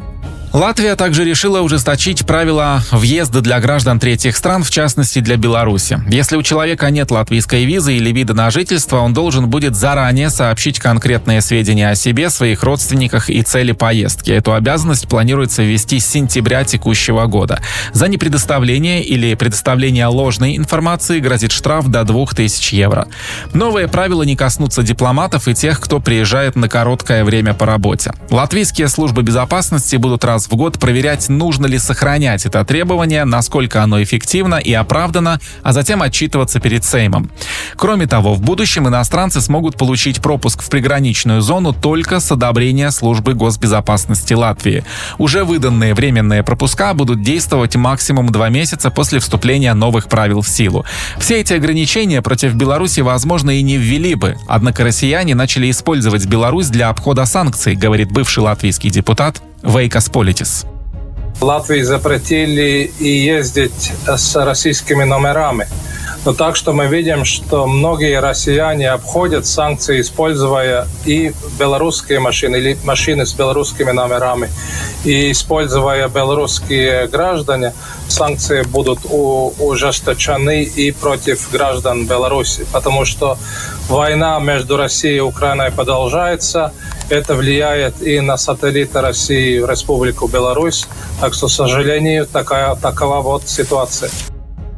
Латвия также решила ужесточить правила въезда для граждан третьих стран, в частности для Беларуси. Если у человека нет латвийской визы или вида на жительство, он должен будет заранее сообщить конкретные сведения о себе, своих родственниках и цели поездки. Эту обязанность планируется ввести с сентября текущего года. За непредоставление или предоставление ложной информации грозит штраф до двух тысяч евро. Новые правила не коснутся дипломатов и тех, кто приезжает на короткое время по работе. Латвийские службы безопасности будут раз в год проверять, нужно ли сохранять это требование, насколько оно эффективно и оправдано, а затем отчитываться перед Сеймом. Кроме того, в будущем иностранцы смогут получить пропуск в приграничную зону только с одобрения службы госбезопасности Латвии. Уже выданные временные пропуска будут действовать максимум два месяца после вступления новых правил в силу. Все эти ограничения против Беларуси, возможно, и не ввели бы, однако россияне начали использовать Беларусь для обхода санкций, говорит бывший латвийский депутат Вейкас Политис. Латвии запретили и ездить с российскими номерами. Но так что мы видим, что многие россияне обходят санкции, используя и белорусские машины, или машины с белорусскими номерами, и используя белорусские граждане, санкции будут ужесточены и против граждан Беларуси, потому что война между Россией и Украиной продолжается. Это влияет и на сателлиты России, Республику Беларусь. Так что, к сожалению, такая, такова вот ситуация.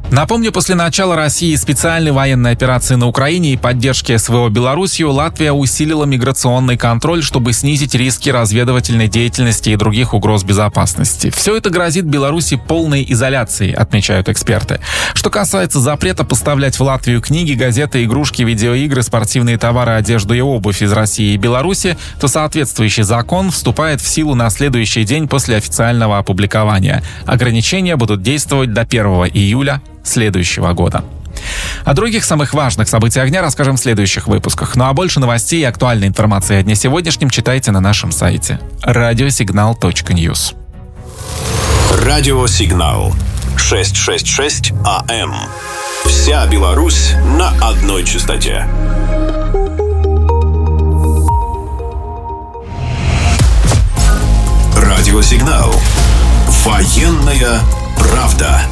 Напомню, после начала России специальной военной операции на Украине и поддержки СВО Белоруссию Латвия усилила миграционный контроль, чтобы снизить риски разведывательной деятельности и других угроз безопасности. Все это грозит Беларуси полной изоляцией, отмечают эксперты. Что касается запрета поставлять в Латвию книги, газеты, игрушки, видеоигры, спортивные товары, одежду и обувь из России и Беларуси, то соответствующий закон вступает в силу на следующий день после официального опубликования. Ограничения будут действовать до первого июля следующего года. О других самых важных событиях дня расскажем в следующих выпусках. Ну а больше новостей и актуальной информации о дне сегодняшнем читайте на нашем сайте радиосигнал точка ньюс. Радиосигнал шестьсот шестьдесят шесть АМ. Вся Беларусь на одной частоте. Радиосигнал. Военная правда.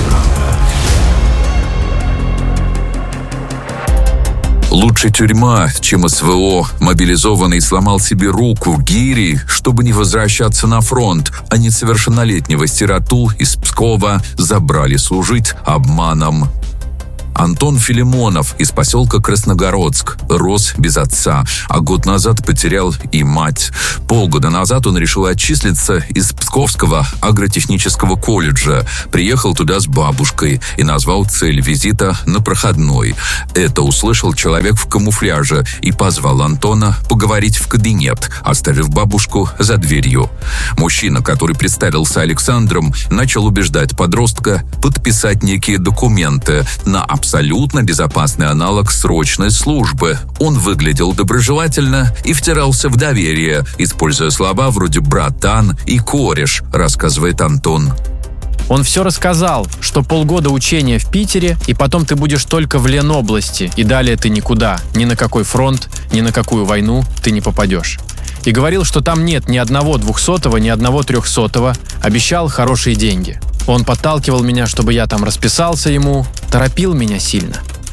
Лучше тюрьма, чем СВО. Мобилизованный сломал себе руку в гире, чтобы не возвращаться на фронт, а несовершеннолетнего сироту из Пскова забрали служить обманом. Антон Филимонов из поселка Красногородск рос без отца, а год назад потерял и мать. Полгода назад он решил отчислиться из Псковского агротехнического колледжа. Приехал туда с бабушкой и назвал цель визита на проходной. Это услышал человек в камуфляже и позвал Антона поговорить в кабинет, оставив бабушку за дверью. Мужчина, который представился Александром, начал убеждать подростка подписать некие документы на абсолютно безопасный аналог срочной службы. Он выглядел доброжелательно и втирался в доверие, используя слова вроде «братан» и «кореш», рассказывает Антон. Он все рассказал, что полгода учения в Питере, и потом ты будешь только в Ленобласти, и далее ты никуда, ни на какой фронт, ни на какую войну ты не попадешь. И говорил, что там нет ни одного двухсотого, ни одного трехсотого, обещал хорошие деньги. Он подталкивал меня, чтобы я там расписался ему, торопил меня сильно.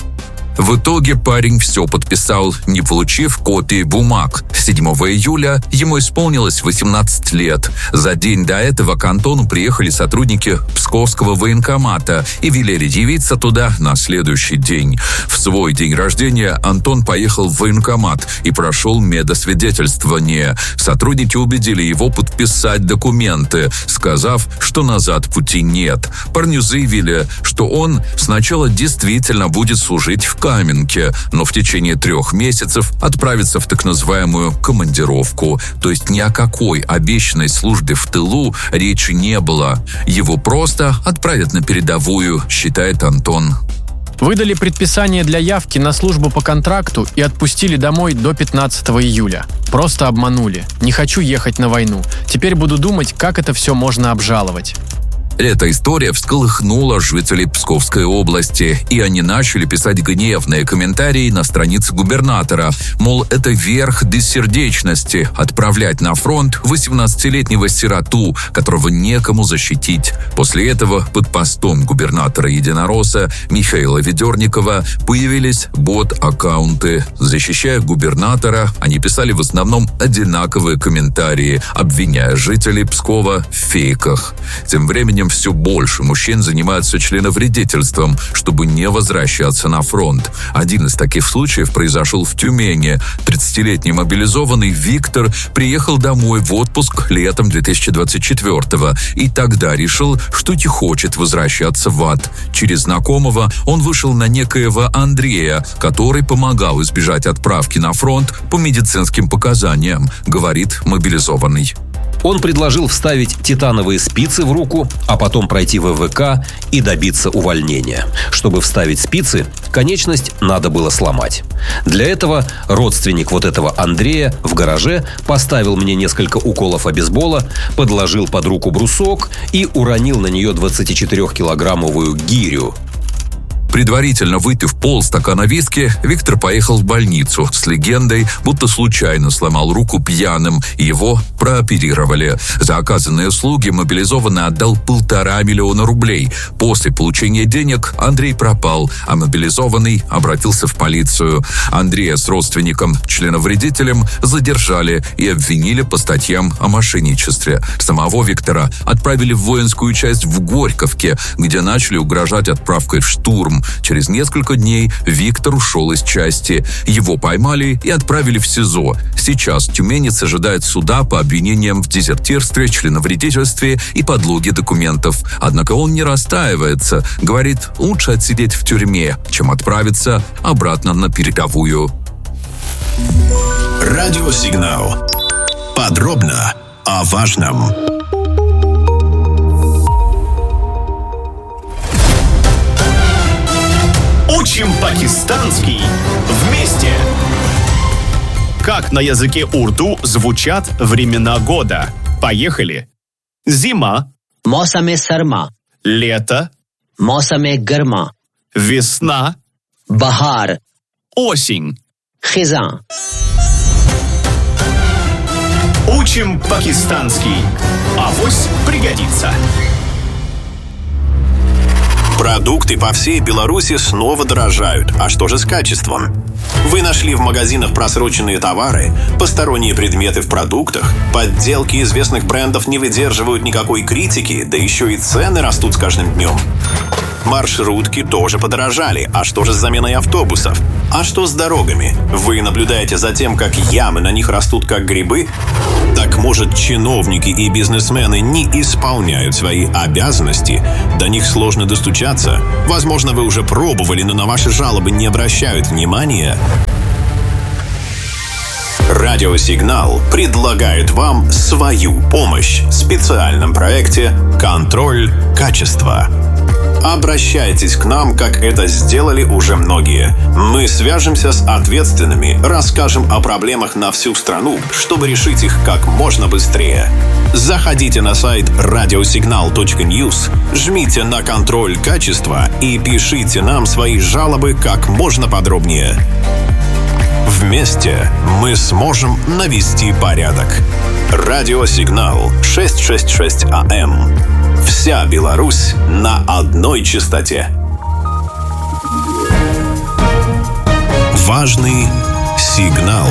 В итоге парень все подписал, не получив копии бумаг. седьмого июля ему исполнилось восемнадцать лет. За день до этого к Антону приехали сотрудники Псковского военкомата и велели явиться туда на следующий день. В свой день рождения Антон поехал в военкомат и прошел медосвидетельствование. Сотрудники убедили его подписать документы, сказав, что назад пути нет. Парню заявили, что он сначала действительно будет служить в Каменке, но в течение трех месяцев отправится в так называемую командировку. То есть ни о какой обещанной службе в тылу речи не было. Его просто отправят на передовую, считает Антон. Выдали предписание для явки на службу по контракту и отпустили домой до пятнадцатого июля. Просто обманули. Не хочу ехать на войну. Теперь буду думать, как это все можно обжаловать. Эта история всколыхнула жителей Псковской области, и они начали писать гневные комментарии на странице губернатора. Мол, это верх бессердечности – отправлять на фронт восемнадцатилетнего сироту, которого некому защитить. После этого под постом губернатора Единоросса Михаила Ведерникова появились бот-аккаунты. Защищая губернатора, они писали в основном одинаковые комментарии, обвиняя жителей Пскова в фейках. Тем временем все больше мужчин занимаются членовредительством, чтобы не возвращаться на фронт. Один из таких случаев произошел в Тюмени. тридцатилетний мобилизованный Виктор приехал домой в отпуск летом две тысячи двадцать четвёртого и тогда решил, что не хочет возвращаться в ад. Через знакомого он вышел на некоего Андрея, который помогал избежать отправки на фронт по медицинским показаниям, говорит мобилизованный. Он предложил вставить титановые спицы в руку, а потом пройти в ВВК и добиться увольнения. Чтобы вставить спицы, конечность надо было сломать. Для этого родственник вот этого Андрея в гараже поставил мне несколько уколов обезбола, подложил под руку брусок и уронил на нее двадцатичетырёхкилограммовую гирю. Предварительно выпив полстакана виски, Виктор поехал в больницу с легендой, будто случайно сломал руку пьяным, и его прооперировали. За оказанные услуги мобилизованный отдал полтора миллиона рублей. После получения денег Андрей пропал, а мобилизованный обратился в полицию. Андрея с родственником, членовредителем, задержали и обвинили по статьям о мошенничестве. Самого Виктора отправили в воинскую часть в Горьковке, где начали угрожать отправкой в штурм. Через несколько дней Виктор ушел из части. Его поймали и отправили в СИЗО. Сейчас тюменец ожидает суда по обвинениям в дезертирстве, членовредительстве и подлоге документов. Однако он не расстраивается. Говорит, лучше отсидеть в тюрьме, чем отправиться обратно на передовую. Радиосигнал. Подробно о важном. Учим пакистанский вместе. Как на языке урду звучат времена года? Поехали. Зима. Мосаме сарма. Лето. Мосаме гарма. Весна. Бахар. Осень. Хизан. Учим пакистанский. Авось пригодится. Продукты по всей Беларуси снова дорожают. А что же с качеством? Вы нашли в магазинах просроченные товары, посторонние предметы в продуктах, подделки известных брендов не выдерживают никакой критики, да еще и цены растут с каждым днем. Маршрутки тоже подорожали. А что же с заменой автобусов? А что с дорогами? Вы наблюдаете за тем, как ямы на них растут как грибы? Так может, чиновники и бизнесмены не исполняют свои обязанности? До них сложно достучаться? Возможно, вы уже пробовали, но на ваши жалобы не обращают внимания? Радиосигнал предлагает вам свою помощь в специальном проекте «Контроль качества». Обращайтесь к нам, как это сделали уже многие. Мы свяжемся с ответственными, расскажем о проблемах на всю страну, чтобы решить их как можно быстрее. Заходите на сайт радиосигнал точка ньюс, жмите на «Контроль качества» и пишите нам свои жалобы как можно подробнее. Вместе мы сможем навести порядок. Радиосигнал шестьсот шестьдесят шесть АМ. Вся Беларусь на одной частоте. Важный сигнал.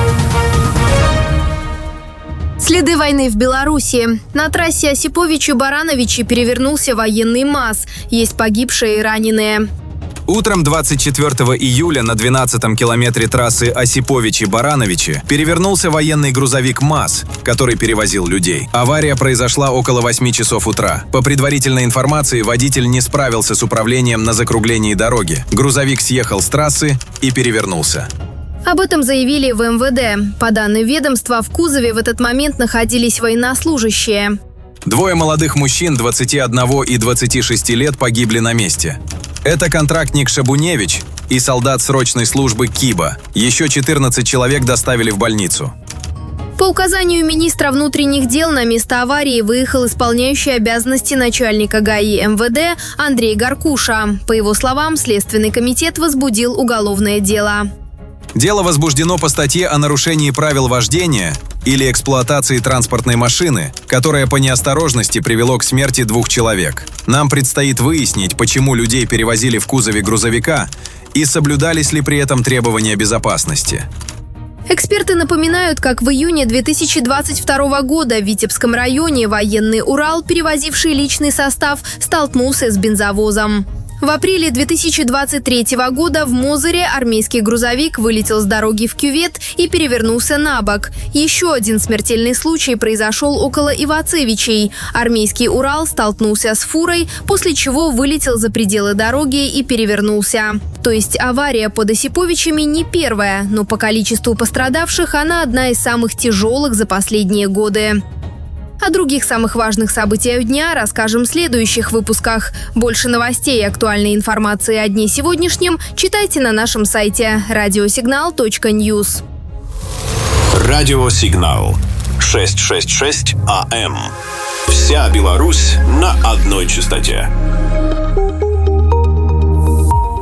Следы войны в Беларуси. На трассе Осиповичи-Барановичи перевернулся военный МАЗ. Есть погибшие и раненые. Утром двадцать четвёртого июля на двенадцатом километре трассы Осиповичи-Барановичи перевернулся военный грузовик МАЗ, который перевозил людей. Авария произошла около восьми часов утра. По предварительной информации, водитель не справился с управлением на закруглении дороги. Грузовик съехал с трассы и перевернулся. Об этом заявили в эм вэ дэ. По данным ведомства, в кузове в этот момент находились военнослужащие. Двое молодых мужчин двадцати одного и двадцати шести лет погибли на месте. Это контрактник Шабуневич и солдат срочной службы Киба. Еще четырнадцать человек доставили в больницу. По указанию министра внутренних дел на место аварии выехал исполняющий обязанности начальника ГАИ эм вэ дэ Андрей Гаркуша. По его словам, Следственный комитет возбудил уголовное дело. Дело возбуждено по статье о нарушении правил вождения или эксплуатации транспортной машины, которая по неосторожности привело к смерти двух человек. Нам предстоит выяснить, почему людей перевозили в кузове грузовика и соблюдались ли при этом требования безопасности. Эксперты напоминают, как в июне две тысячи двадцать второго года в Витебском районе военный «Урал», перевозивший личный состав, столкнулся с бензовозом. В апреле две тысячи двадцать третьего года в Мозыре армейский грузовик вылетел с дороги в кювет и перевернулся на бок. Еще один смертельный случай произошел около Ивацевичей. Армейский «Урал» столкнулся с фурой, после чего вылетел за пределы дороги и перевернулся. То есть авария под Осиповичами не первая, но по количеству пострадавших она одна из самых тяжелых за последние годы. О других самых важных событиях дня расскажем в следующих выпусках. Больше новостей и актуальной информации о дне сегодняшнем читайте на нашем сайте радиосигнал точка ньюс. Радиосигнал шестьсот шестьдесят шесть АМ. Вся Беларусь на одной частоте.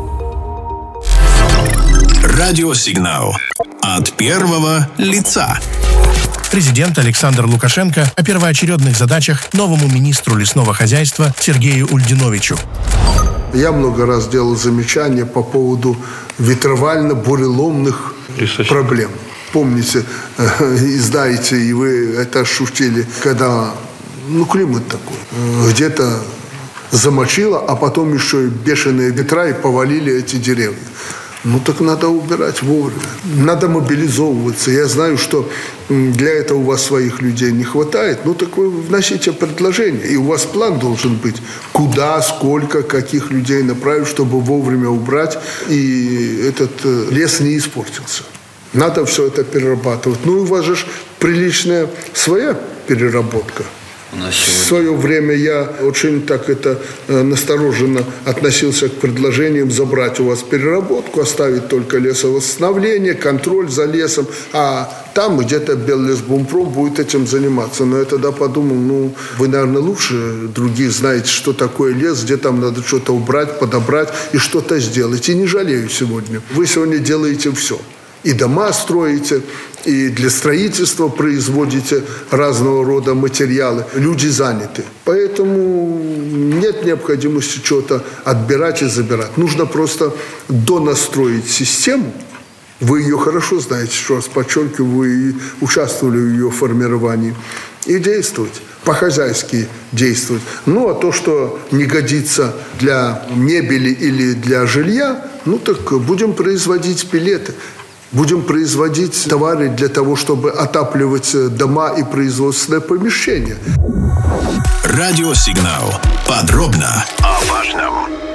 Радиосигнал. От первого лица. Президент Александр Лукашенко о первоочередных задачах новому министру лесного хозяйства Сергею Ульдиновичу. Я много раз делал замечания по поводу ветровально-буреломных проблем. Помните, и знаете, и вы это ощутили, когда, ну, климат такой, где-то замочило, а потом еще и бешеные ветра и повалили эти деревья. Ну, так надо убирать вовремя. Надо мобилизовываться. Я знаю, что для этого у вас своих людей не хватает. Ну, так вы вносите предложение. И у вас план должен быть. Куда, сколько, каких людей направить, чтобы вовремя убрать. И этот лес не испортился. Надо все это перерабатывать. Ну, у вас же приличная своя переработка. В свое время я очень так это э, настороженно относился к предложениям забрать у вас переработку, оставить только лесовосстановление, контроль за лесом, а там где-то Беллесбумпром будет этим заниматься. Но я тогда подумал, ну, вы, наверное, лучше других знаете, что такое лес, где там надо что-то убрать, подобрать и что-то сделать. И не жалею сегодня. Вы сегодня делаете все. И дома строите, и для строительства производите разного рода материалы. Люди заняты. Поэтому нет необходимости что-то отбирать и забирать. Нужно просто донастроить систему. Вы ее хорошо знаете, что раз подчеркиваю, вы участвовали в ее формировании. И действовать. По-хозяйски действовать. Ну, а то, что не годится для мебели или для жилья, ну, так будем производить пелеты. Будем производить товары для того, чтобы отапливать дома и производственные помещения. Радиосигнал. Подробно о важном.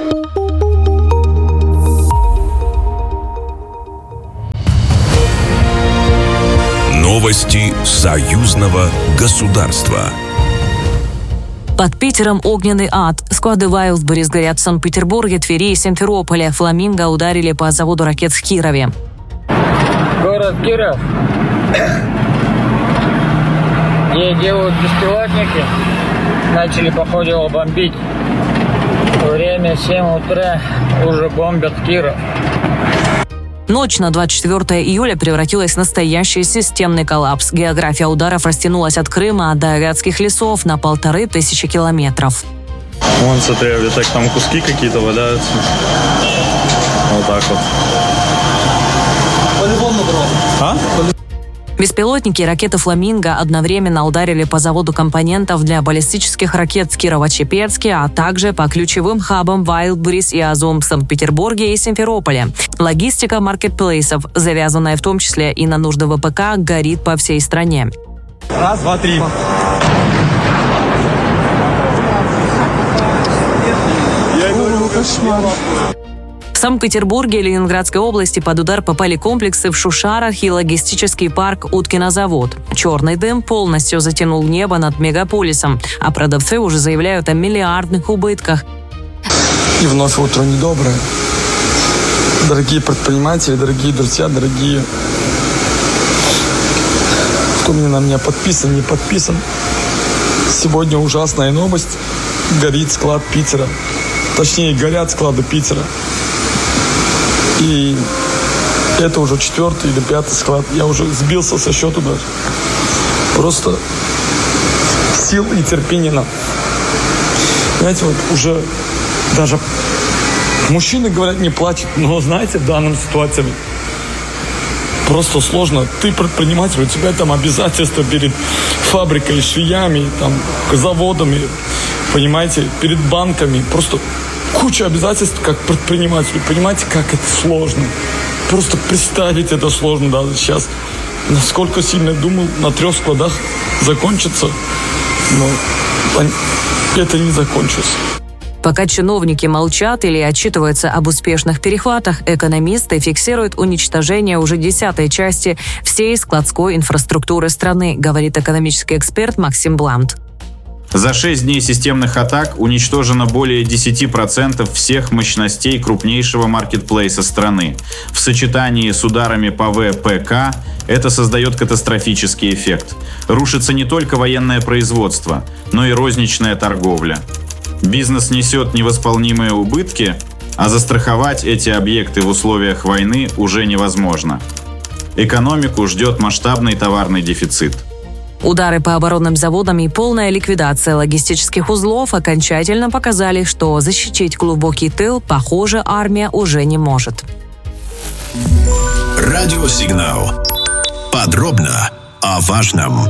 Новости союзного государства. Под Питером огненный ад. Склады Wildberries горят в Санкт-Петербурге, Твери и Симферополе. «Фламинго» ударили по заводу ракет в Кирове. Город Киров, где делают беспилотники, начали, походу, его бомбить. Время семь утра, уже бомбят Киров. Ночь на двадцать четвёртое июля превратилась в настоящий системный коллапс. География ударов растянулась от Крыма до Вятских лесов на полторы тысячи километров. Вон, смотри, так там куски какие-то валяются. Вот так вот. А? Беспилотники и ракеты «Фламинго» одновременно ударили по заводу компонентов для баллистических ракет в Кирово-Чепецке, а также по ключевым хабам Wildberries и Азом в Санкт-Петербурге и Симферополе. Логистика маркетплейсов, завязанная в том числе и на нужды ВПК, горит по всей стране. Раз, два, три. В Санкт-Петербурге и Ленинградской области под удар попали комплексы в Шушарах и логистический парк «Уткинозавод». Черный дым полностью затянул небо над мегаполисом, а продавцы уже заявляют о миллиардных убытках. И вновь утро недоброе. Дорогие предприниматели, дорогие друзья, дорогие, кто мне на меня подписан, не подписан. Сегодня ужасная новость. Горит склад Питера. Точнее, горят склады Питера. И это уже четвертый или пятый склад. Я уже сбился со счету даже. Просто сил и терпения нам. Знаете, вот уже даже мужчины говорят, не плачут. Но знаете, в данной ситуации просто сложно. Ты предприниматель, у тебя там обязательства перед фабрикой, швеями, там, заводами, понимаете, перед банками. Просто куча обязательств как предпринимателю. Понимаете, как это сложно. Просто представить это сложно даже сейчас. Насколько сильно думал, на трех складах закончится. Но это не закончится. Пока чиновники молчат или отчитываются об успешных перехватах, экономисты фиксируют уничтожение уже десятой части всей складской инфраструктуры страны, говорит экономический эксперт Максим Блант. За шесть дней системных атак уничтожено более десять процентов всех мощностей крупнейшего маркетплейса страны. В сочетании с ударами по ВПК это создает катастрофический эффект. Рушится не только военное производство, но и розничная торговля. Бизнес несет невосполнимые убытки. А застраховать эти объекты в условиях войны уже невозможно. Экономику ждет масштабный товарный дефицит. Удары по оборонным заводам и полная ликвидация логистических узлов окончательно показали, что защитить глубокий тыл, похоже, армия уже не может. Радиосигнал. Подробно о важном.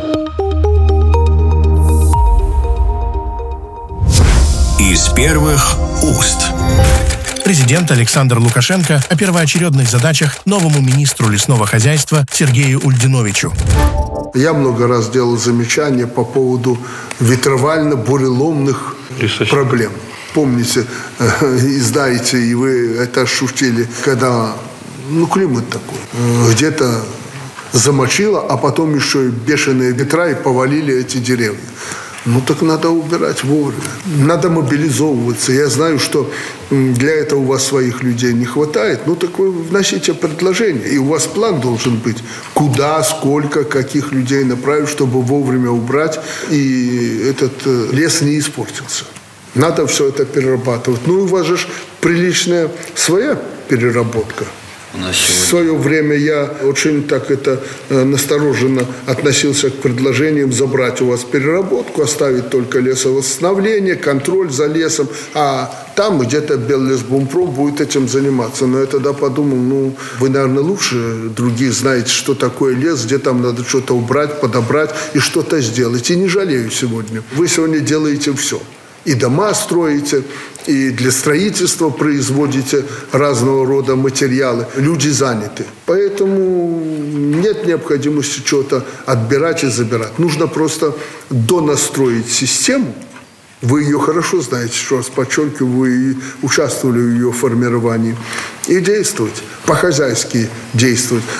Из первых уст. Президент Александр Лукашенко о первоочередных задачах новому министру лесного хозяйства Сергею Ульдиновичу. Я много раз делал замечания по поводу ветровально-буреломных проблем. Помните, и знаете, и вы это ощутили, когда, ну, климат такой, где-то замочило, а потом еще и бешеные ветра и повалили эти деревья. Ну, так надо убирать вовремя. Надо мобилизовываться. Я знаю, что для этого у вас своих людей не хватает. Ну, так вы вносите предложение. И у вас план должен быть. Куда, сколько, каких людей направить, чтобы вовремя убрать, и этот лес не испортился. Надо все это перерабатывать. Ну, у вас же приличная своя переработка. В свое время я очень так это э, настороженно относился к предложениям забрать у вас переработку, оставить только лесовосстановление, контроль за лесом, а там где-то Беллесбумпром будет этим заниматься. Но я тогда подумал, ну, вы, наверное, лучше других знаете, что такое лес, где там надо что-то убрать, подобрать и что-то сделать. И не жалею сегодня. Вы сегодня делаете все. И дома строите, и для строительства производите разного рода материалы. Люди заняты. Поэтому нет необходимости что-то отбирать и забирать. Нужно просто донастроить систему. Вы ее хорошо знаете, еще раз подчеркиваю, вы участвовали в ее формировании. И действовать, по-хозяйски действовать.